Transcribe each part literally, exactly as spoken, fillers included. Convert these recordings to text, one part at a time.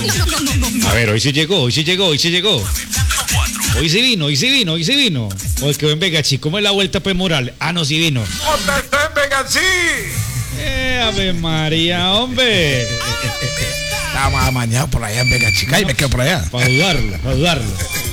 A ver, hoy sí llegó, hoy sí llegó, hoy sí llegó. Hoy sí vino, hoy sí vino, hoy sí vino. Hoy que ven Vegachi, ¿cómo es la vuelta pues Morales? Ah, no, sí vino. ¿Dónde está en Vegachi? Eh, Ave María, hombre. Estaba amañado por allá en Vegachi. Y me quedo por allá. Para dudarlo, para dudarlo.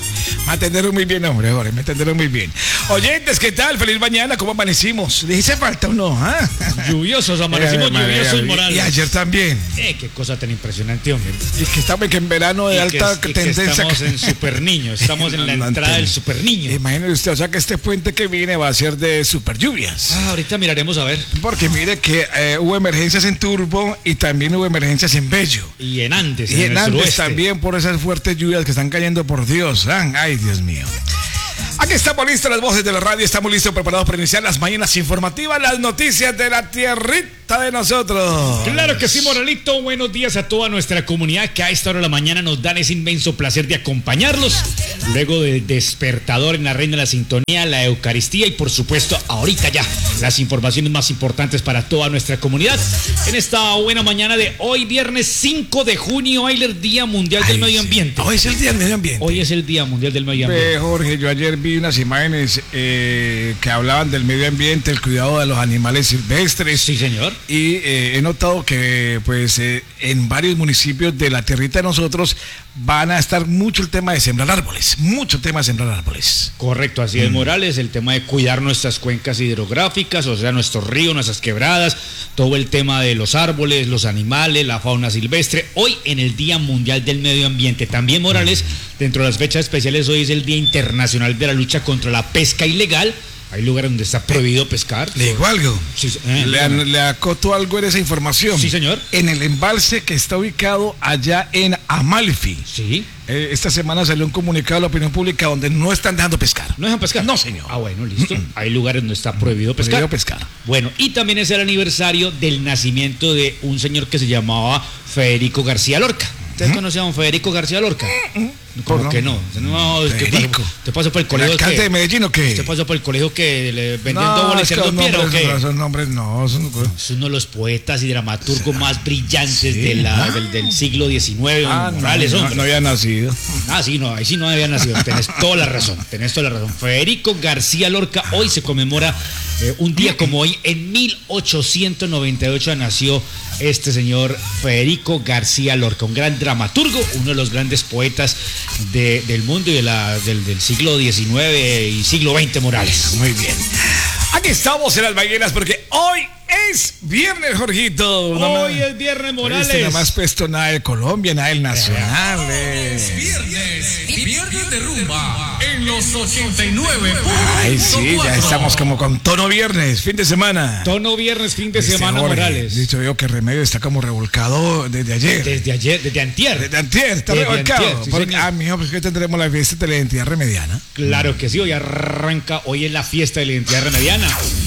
Me atendieron muy bien, hombre, Jorge, me atendieron muy bien. Oyentes, ¿qué tal? Feliz mañana, ¿cómo amanecimos? ¿Le hice falta o no? ¿Ah? Lluviosos, amanecimos eh, lluviosos, Morales. Y ayer también. Eh, qué cosa tan impresionante, hombre. Y que estamos que en verano de y alta que, tendencia. Que estamos en super niño, estamos en la no, entrada no, del super niño. Imagínese usted, o sea que este puente que viene va a ser de super lluvias. Ah, ahorita miraremos a ver. Porque mire que eh, hubo emergencias en Turbo y también hubo emergencias en Bello. Y en Andes, Y en, en Andes también por esas fuertes lluvias que están cayendo, por Dios. Ay, Dios mío. Aquí estamos listos, las voces de la radio, estamos listos, preparados para iniciar las mañanas informativas, las noticias de la tierrita de nosotros. Claro que sí, Moralito, buenos días a toda nuestra comunidad que a esta hora de la mañana nos dan ese inmenso placer de acompañarlos, luego del despertador en la Reina de la Sintonía, la Eucaristía y por supuesto ahorita ya las informaciones más importantes para toda nuestra comunidad. En esta buena mañana de hoy, viernes cinco de junio, hay el Día Mundial del Ay, Medio Ambiente. Sí. Hoy es el Día del Medio Ambiente. Hoy es el Día Mundial del Medio Ambiente. Eh, Jorge, yo ayer vi unas imágenes eh, que hablaban del medio ambiente, el cuidado de los animales silvestres. Sí, señor. Y eh, he notado que pues eh, en varios municipios de la tierrita de nosotros van a estar mucho el tema de sembrar árboles, mucho el tema de sembrar árboles. Correcto, así es, mm. Morales, el tema de cuidar nuestras cuencas hidrográficas, o sea, nuestros ríos, nuestras quebradas, todo el tema de los árboles, los animales, la fauna silvestre. Hoy en el Día Mundial del Medio Ambiente. También, Morales, mm. dentro de las fechas especiales, hoy es el Día Internacional de la Lucha contra la Pesca Ilegal. Hay lugares donde está prohibido pescar. ¿Le digo algo? Sí, eh, le, le acoto algo en esa información. Sí, señor. En el embalse que está ubicado allá en Amalfi. Sí. Eh, esta semana salió un comunicado a la opinión pública donde no están dejando pescar. ¿No dejan pescar? No, señor. Ah, bueno, listo. Mm-mm. Hay lugares donde está prohibido pescar. Prohibido pescar. Bueno, y también es el aniversario del nacimiento de un señor que se llamaba Federico García Lorca. ¿Usted ¿Mm? conoce a don Federico García Lorca? ¿Mm? ¿Cómo no? que no? No, es que Federico. ¿Te pasó por el colegio? ¿El alcalde de Medellín o qué? ¿Te pasó por el colegio que le vendiendo no, boles en dos piedras o qué? No, esos nombres no. Son... Es uno de los poetas y dramaturgos más brillantes sí, de la, ah. del, del siglo diecinueve. Ah, Morales, no, no, no había nacido. Ah, sí, no, ahí sí no había nacido. Tenés toda la razón, tenés toda la razón. Federico García Lorca, hoy se conmemora eh, un día como hoy, en mil ochocientos noventa y ocho nació este señor Federico García Lorca, un gran dramaturgo, uno de los grandes poetas de, del mundo y de la, del, del siglo diecinueve y siglo veinte, Morales. Muy bien. Aquí estamos en las mañanas porque hoy es viernes, Jorgito. Hoy no, es viernes, Morales. Este nada más puesto nada de Colombia, nada del Nacional. Eh. Es viernes, viernes de rumba en los ochenta y nueve. Ay, sí, ya estamos como con tono viernes, fin de semana. Tono viernes, fin de semana, Jorge, Morales. Dicho veo que Remedio está como revolcado desde ayer. Desde ayer, desde antier. Desde antier, está desde revolcado. Antier, sí, porque, ah, mijo, pues que tendremos la fiesta de la identidad remediana. Claro que sí, hoy arranca, hoy es la fiesta de la identidad remediana.